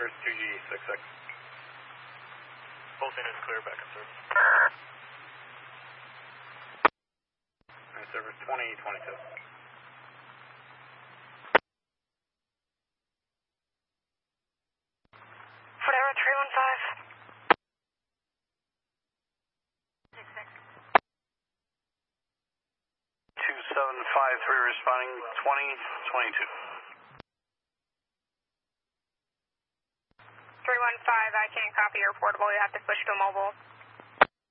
Service 2G66. Both units clear, back in service. And Service 2022. Whatever, 315. 2753 responding 2022. 315, I can't copy your portable. You have to switch to a mobile.